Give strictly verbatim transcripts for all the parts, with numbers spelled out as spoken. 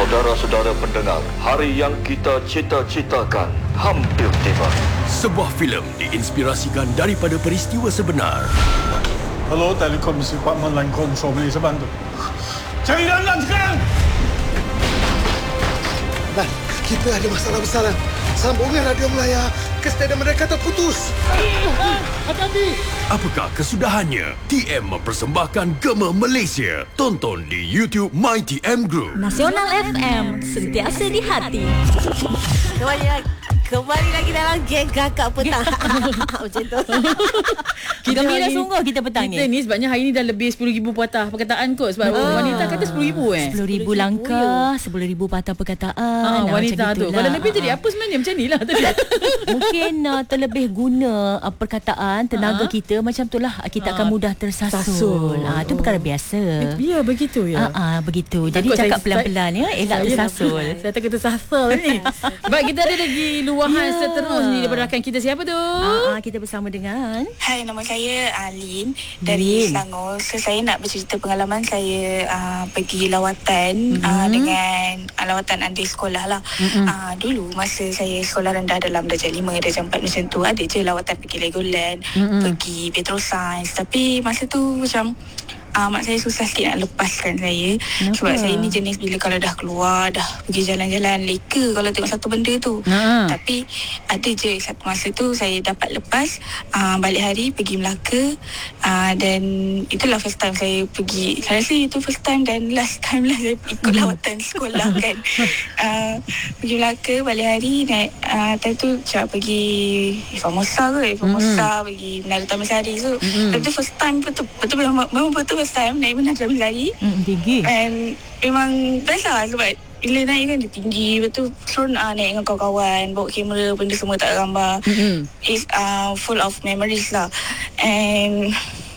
Saudara-saudara pendengar, hari yang kita cita-citakan hampir tiba. Sebuah filem diinspirasikan daripada peristiwa sebenar. Hello, Telekom Department Line Control, boleh saya bantu? Cari dalam sekarang! Lan, kita ada masalah besar, Lan. Sambungan radio Melaya ke stadium mereka terputus. Hati-hati! Apakah kesudahannya? T M mempersembahkan Gema Malaysia. Tonton di YouTube My T M Group. Nasional F M, sentiasa di hati. Kembali lagi, kembali lagi dalam geng kakak petang. Macam tu. Kita gembira sungguh kita petang kita ni. ni sebabnya hari ni dah lebih sepuluh ribu patah perkataan kot. Sebab Ah. wanita kata sepuluh ribu eh. sepuluh ribu langkah, sepuluh ribu patah perkataan. Ah, Ah, wanita macam tu. gitulah. Kalau lebih tadi Ah, apa sebenarnya? Macam ni lah tadi. Mungkin uh, terlebih guna uh, perkataan, tenaga Ha? kita macam itulah kita akan Ha, mudah tersasul. tersasul. Ah, itu perkara biasa. Ya, begitu ya. Ah, ah, begitu. Jadi Takut cakap saya- pelan-pelan ya, elak Saya- tersasul. Saya takut tersasul ni. Baik, kita ada lagi luahan Ya. seterusnya daripada rakan kita. Siapa tu? Ah, ah, kita bersama dengan Hai, nama saya Alin dari Lin. Selangor. So, saya nak bercerita pengalaman saya uh, pergi lawatan mm-hmm. uh, dengan uh, lawatan adik sekolah lah. Mm-hmm. Uh, dulu masa saya sekolah rendah dalam darjah lima, darjah empat macam tu, ada je lawatan pergi Legoland, mm-hmm. pergi Petroscience. Tapi masa tu macam Uh, mak saya susah sikit nak lepaskan saya. Kenapa? Sebab saya ni jenis bila kalau dah keluar, dah pergi jalan-jalan, leka kalau tengok satu benda tu. Ha. Tapi ada je satu masa tu saya dapat lepas uh, balik hari pergi Melaka, uh, dan itulah first time saya pergi. Saya rasa itu first time dan last time lah saya ikut lawatan sekolah kan. Uh, pergi Melaka balik hari naik uh, time tu macam pergi Formosa ke Formosa, mm-hmm. pergi Menara Damansari. So mm-hmm. time tu first time betul betul memang, memang betul first time naik Menara Damansari. mm, tinggi. And memang best lah sebab bila naik kan dia tinggi. Betul seronok uh, naik dengan kawan-kawan, bawa kamera, benda semua tak gambar. Mm-hmm. It's uh, full of memories lah. And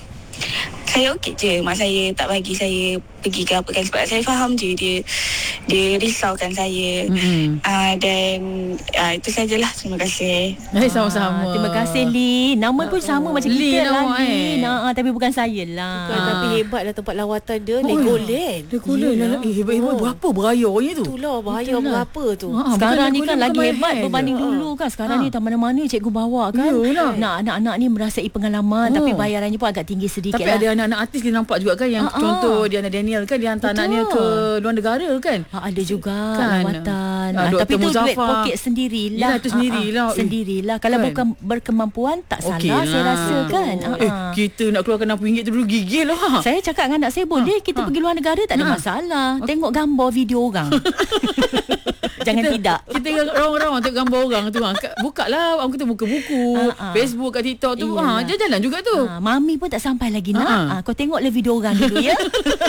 saya okey je mak saya tak bagi saya pergi ke apa kan, sebab saya faham je dia dia risaukan saya. Mm-hmm. uh, dan uh, itu sajalah. Terima kasih. Hai, sama-sama. Ah, terima kasih Lin. Nama pun sama macam Lin kita nama, lah Lin. eh. Ah, tapi bukan saya lah. Bukan, tapi hebatlah tempat lawatan dia. Legoland. Legoland. Yelah. Eh, hebat-hebat. Berapa berayarnya tu? Itulah bahaya Itulah. berapa tu. Ha, Sekarang bukan ni kan Legoland, lagi bukan hebat main-main berbanding je. dulu kan. Sekarang Ha. ni tak mana-mana cikgu bawa kan. Yalah. Nak anak-anak ni merasai pengalaman, Oh. tapi bayarannya pun agak tinggi sedikit Tapi lah. ada anak-anak artis kita nampak juga kan, yang Ah, ah. contoh Diana Daniel kan, dia hantar Betul. anaknya ke luar negara kan. Ha, ada juga Kan. lawatan. Ah, Ah, Doktor tapi tu duit Muzaffar. poket sendirilah. Yelah, itu Ah, ah, sendirilah. Eh. Sendirilah. Kalau Kan. berke, berkemampuan tak salah Okey saya lah. rasa kan. Ah, Eh, ah. kita nak keluarkan enam puluh ringgit tu dulu gigil lah. Saya cakap dengan anak saya, boleh kita ha. pergi luar negara tak ada Ha. masalah. Tengok gambar video orang. Jangan kita, tidak. Kita rawang-rawang tengok gambar orang tu. Ha. Buka lah, orang kita buka buku, Ah, ah. Facebook kat TikTok tu. Ha, Iyalah. jalan-jalan juga tu. Ha, mami pun tak sampai lagi nak. Ha. Ha, kau tengoklah video orang dulu ya.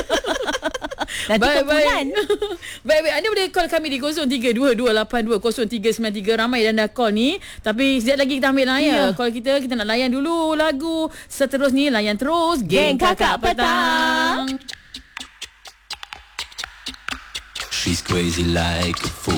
Nanti Baik, kau punan. baik. Baik, baik. Anda boleh call kami di kosong tiga dua dua lapan dua kosong tiga sembilan tiga. Ramai dan dah call ni. Tapi sekejap lagi kita ambil layan. Ya. Call kita, kita nak layan dulu lagu. Seterus ni, layan terus. Geng Kakak Petang. She's crazy like a fool.